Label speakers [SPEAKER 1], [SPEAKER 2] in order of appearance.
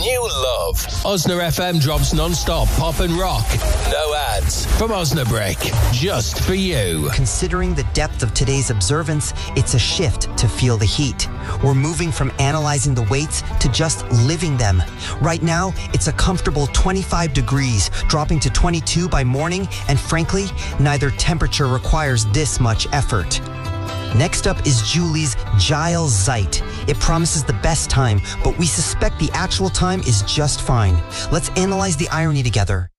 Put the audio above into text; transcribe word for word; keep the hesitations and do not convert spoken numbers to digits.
[SPEAKER 1] new love. Osna F M drops non-stop pop and rock. No ads. From Osnabrick. Just for you.
[SPEAKER 2] Considering the depth of today's observance, it's a shift to feel the heat. We're moving from analyzing the weights to just living them. Right now, it's a comfortable twenty-five degrees, dropping to twenty-two by morning, and frankly, neither temperature requires this much effort. Next up is Julie's Giles Zeit. It promises the best time, but we suspect the actual time is just fine. Let's analyze the irony together.